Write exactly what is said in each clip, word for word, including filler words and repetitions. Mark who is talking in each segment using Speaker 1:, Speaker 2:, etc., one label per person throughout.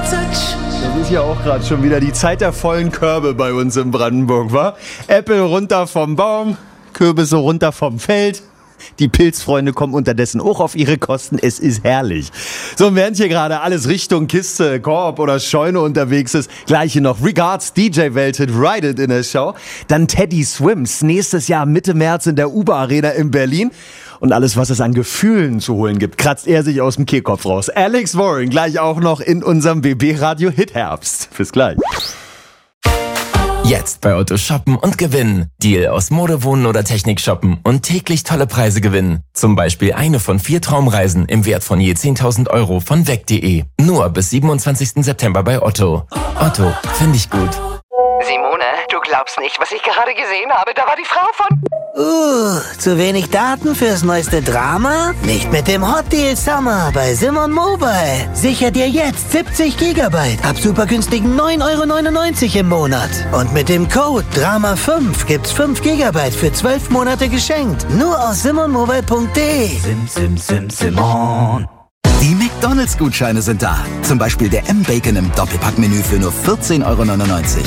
Speaker 1: Das ist ja auch gerade schon wieder die Zeit der vollen Körbe bei uns in Brandenburg, wa? Äpfel runter vom Baum, Kürbisse runter vom Feld. Die Pilzfreunde kommen unterdessen auch auf ihre Kosten. Es ist herrlich. So, und während hier gerade alles Richtung Kiste, Korb oder Scheune unterwegs ist, gleich hier noch Regards D J Welthit Ride It in der Show. Dann Teddy Swims nächstes Jahr Mitte März in der Uber Arena in Berlin. Und alles, was es an Gefühlen zu holen gibt, kratzt er sich aus dem Kehlkopf raus. Alex Warren gleich auch noch in unserem B B Radio Hit Herbst. Bis gleich.
Speaker 2: Jetzt bei Otto shoppen und gewinnen. Deal aus Mode, Wohnen oder Technik shoppen und täglich tolle Preise gewinnen. Zum Beispiel eine von vier Traumreisen im Wert von je zehntausend Euro von weg punkt de. Nur bis siebenundzwanzigsten September bei Otto. Otto, finde ich gut.
Speaker 3: Simone, du glaubst nicht, was ich gerade gesehen habe. Da war die Frau von...
Speaker 4: Uh, zu wenig Daten fürs neueste Drama? Nicht mit dem Hot Deal Summer bei Simon Mobile. Sicher dir jetzt siebzig Gigabyte ab super günstigen neun Euro neunundneunzig im Monat. Und mit dem Code Drama fünf gibt's fünf Gigabyte für zwölf Monate geschenkt. Nur aus simon mobile punkt de.
Speaker 5: Sim, sim, sim, Simon. Die McDonalds-Gutscheine sind da. Zum Beispiel der M-Bacon im Doppelpackmenü für nur vierzehn Euro neunundneunzig.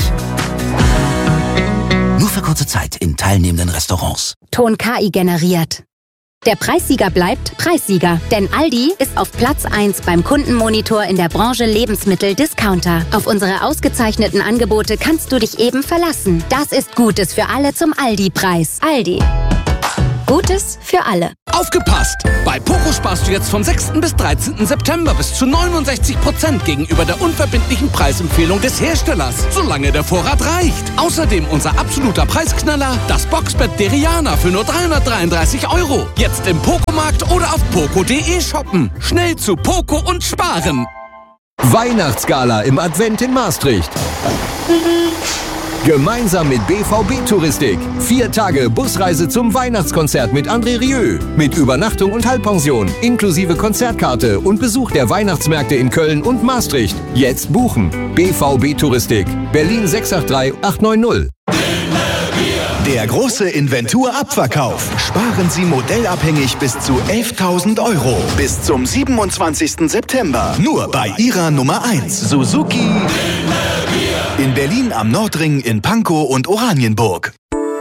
Speaker 5: Nur für kurze Zeit in teilnehmenden Restaurants.
Speaker 6: Ton K I generiert. Der Preissieger bleibt Preissieger, denn Aldi ist auf Platz eins beim Kundenmonitor in der Branche Lebensmittel-Discounter. Auf unsere ausgezeichneten Angebote kannst du dich eben verlassen. Das ist Gutes für alle zum Aldi-Preis. Aldi. Gutes für alle.
Speaker 7: Aufgepasst! Bei Poco sparst du jetzt vom sechsten bis dreizehnten September bis zu neunundsechzig Prozent gegenüber der unverbindlichen Preisempfehlung des Herstellers, solange der Vorrat reicht. Außerdem unser absoluter Preisknaller, das Boxbett Deriana für nur dreihundertdreiunddreißig Euro. Jetzt im Poco-Markt oder auf poco punkt de shoppen. Schnell zu Poco und sparen.
Speaker 8: Weihnachtsgala im Advent in Maastricht. Gemeinsam mit B V B Touristik. Vier Tage Busreise zum Weihnachtskonzert mit André Rieu. Mit Übernachtung und Halbpension, inklusive Konzertkarte und Besuch der Weihnachtsmärkte in Köln und Maastricht. Jetzt buchen. B V B Touristik. Berlin sechs acht drei acht neun null.
Speaker 9: Der große Inventur-Abverkauf. Sparen Sie modellabhängig bis zu elftausend Euro. Bis zum siebenundzwanzigsten September. Nur bei Ihrer Nummer eins. Suzuki in Berlin am Nordring, in Pankow und Oranienburg.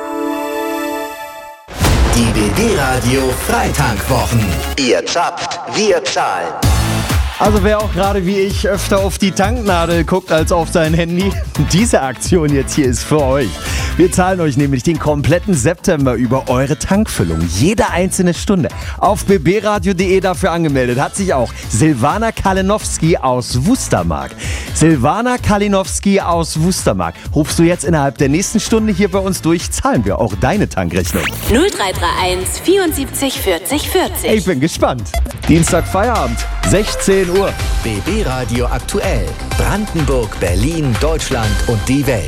Speaker 5: Die B B-Radio Freitankwwochen. Ihr zapft, wir zahlen.
Speaker 1: Also wer auch gerade wie ich öfter auf die Tanknadel guckt als auf sein Handy, diese Aktion jetzt hier ist für euch. Wir zahlen euch nämlich den kompletten September über eure Tankfüllung. Jede einzelne Stunde. Auf b b radio punkt de dafür angemeldet hat sich auch Silvana Kalinowski aus Wustermark. Silvana Kalinowski aus Wustermark. Rufst du jetzt innerhalb der nächsten Stunde hier bei uns durch, zahlen wir auch deine Tankrechnung.
Speaker 6: null drei drei eins vierundsiebzig vierzig vierzig.
Speaker 1: Ich bin gespannt. Dienstag Feierabend, sechzehn Uhr.
Speaker 5: B B-Radio aktuell. Brandenburg, Berlin, Deutschland und die Welt.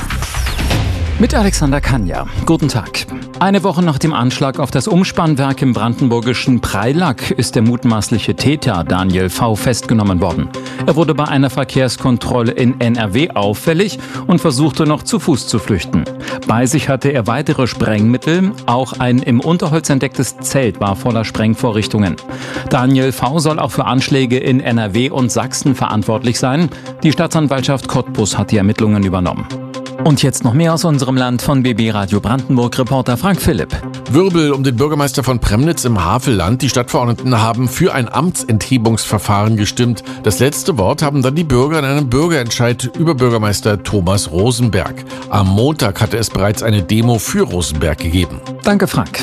Speaker 10: Mit Alexander Kanja. Guten Tag. Eine Woche nach dem Anschlag auf das Umspannwerk im brandenburgischen Preilack ist der mutmaßliche Täter Daniel V. festgenommen worden. Er wurde bei einer Verkehrskontrolle in N R W auffällig und versuchte noch zu Fuß zu flüchten. Bei sich hatte er weitere Sprengmittel. Auch ein im Unterholz entdecktes Zelt war voller Sprengvorrichtungen. Daniel V. soll auch für Anschläge in N R W und Sachsen verantwortlich sein. Die Staatsanwaltschaft Cottbus hat die Ermittlungen übernommen. Und jetzt noch mehr aus unserem Land von B B Radio Brandenburg, Reporter Frank Philipp.
Speaker 11: Wirbel um den Bürgermeister von Premnitz im Havelland. Die Stadtverordneten haben für ein Amtsenthebungsverfahren gestimmt. Das letzte Wort haben dann die Bürger in einem Bürgerentscheid über Bürgermeister Thomas Rosenberg. Am Montag hatte es bereits eine Demo für Rosenberg gegeben.
Speaker 10: Danke, Frank.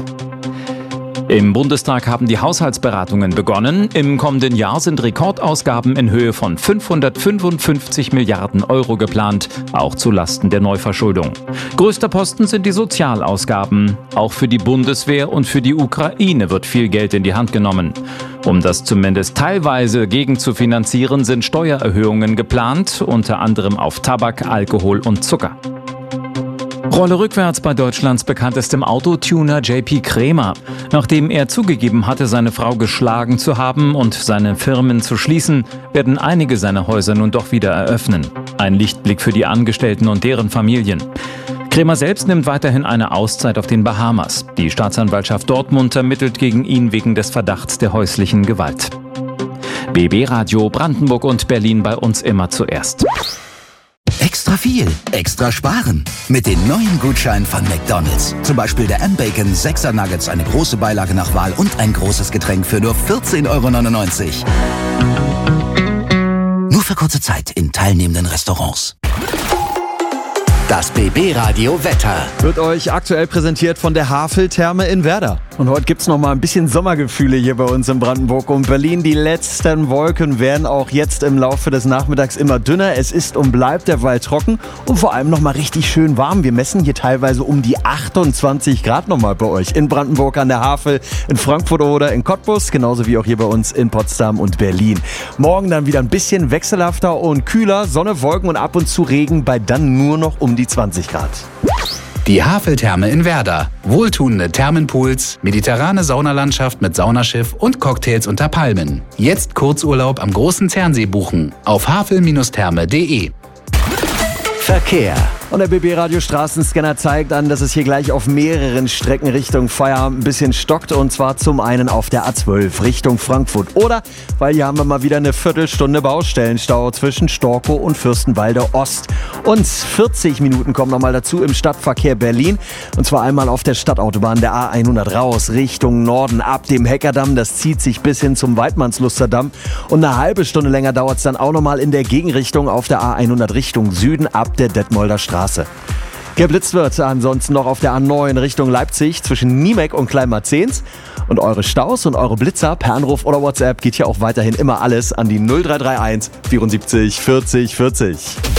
Speaker 10: Im Bundestag haben die Haushaltsberatungen begonnen. Im kommenden Jahr sind Rekordausgaben in Höhe von fünfhundertfünfundfünfzig Milliarden Euro geplant, auch zulasten der Neuverschuldung. Größter Posten sind die Sozialausgaben. Auch für die Bundeswehr und für die Ukraine wird viel Geld in die Hand genommen. Um das zumindest teilweise gegenzufinanzieren, sind Steuererhöhungen geplant, unter anderem auf Tabak, Alkohol und Zucker. Rolle rückwärts bei Deutschlands bekanntestem Autotuner J P Krämer. Nachdem er zugegeben hatte, seine Frau geschlagen zu haben und seine Firmen zu schließen, werden einige seiner Häuser nun doch wieder eröffnen. Ein Lichtblick für die Angestellten und deren Familien. Krämer selbst nimmt weiterhin eine Auszeit auf den Bahamas. Die Staatsanwaltschaft Dortmund ermittelt gegen ihn wegen des Verdachts der häuslichen Gewalt. B B Radio Brandenburg und Berlin bei uns immer zuerst.
Speaker 5: Extra viel, extra sparen. Mit den neuen Gutscheinen von McDonald's. Zum Beispiel der M-Bacon sechser Nuggets, eine große Beilage nach Wahl und ein großes Getränk für nur vierzehn Euro neunundneunzig. Nur für kurze Zeit in teilnehmenden Restaurants. Das B B-Radio Wetter
Speaker 1: wird euch aktuell präsentiert von der Havel-Therme in Werder. Und heute gibt's noch mal ein bisschen Sommergefühle hier bei uns in Brandenburg und Berlin. Die letzten Wolken werden auch jetzt im Laufe des Nachmittags immer dünner. Es ist und bleibt derweil trocken und vor allem noch mal richtig schön warm. Wir messen hier teilweise um die achtundzwanzig Grad noch mal bei euch in Brandenburg an der Havel, in Frankfurt oder in Cottbus, genauso wie auch hier bei uns in Potsdam und Berlin. Morgen dann wieder ein bisschen wechselhafter und kühler, Sonne, Wolken und ab und zu Regen bei dann nur noch um die zwanzig Grad.
Speaker 12: Die Havel-Therme in Werder. Wohltuende Thermenpools, mediterrane Saunalandschaft mit Saunaschiff und Cocktails unter Palmen. Jetzt Kurzurlaub am Großen Zernsee buchen auf havel Therme punkt de.
Speaker 1: Verkehr. Und der B B-Radio Straßenscanner zeigt an, dass es hier gleich auf mehreren Strecken Richtung Feierabend ein bisschen stockt. Und zwar zum einen auf der A zwölf Richtung Frankfurt. Oder, weil hier haben wir mal wieder eine Viertelstunde Baustellenstau zwischen Storkow und Fürstenwalde Ost. Und vierzig Minuten kommen nochmal dazu im Stadtverkehr Berlin. Und zwar einmal auf der Stadtautobahn der A hundert raus Richtung Norden ab dem Heckerdamm. Das zieht sich bis hin zum Weidmannslusterdamm. Und eine halbe Stunde länger dauert es dann auch nochmal in der Gegenrichtung auf der A hundert Richtung Süden ab der Detmolder Straße. Geblitzt wird ansonsten noch auf der A neun Richtung Leipzig zwischen Niemek und Kleinmarzens. Und eure Staus und eure Blitzer per Anruf oder WhatsApp geht hier auch weiterhin immer alles an die null drei drei eins vierundsiebzig vierzig vierzig.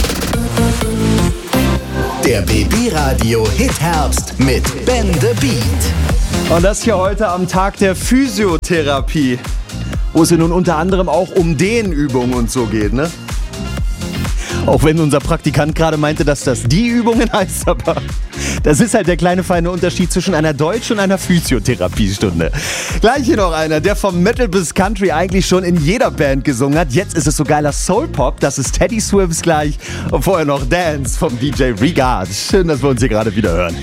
Speaker 9: Der B B-Radio Hit Herbst mit Ben the Beat.
Speaker 1: Und das hier heute am Tag der Physiotherapie, wo es ja nun unter anderem auch um Dehnübungen und so geht, ne? Auch wenn unser Praktikant gerade meinte, dass das die Übungen heißt, aber das ist halt der kleine feine Unterschied zwischen einer Deutsch- und einer Physiotherapiestunde. Gleich hier noch einer, der vom Metal bis Country eigentlich schon in jeder Band gesungen hat. Jetzt ist es so geiler Soul-Pop, das ist Teddy Swims gleich. Und vorher noch Dance vom D J Regard. Schön, dass wir uns hier gerade wieder hören.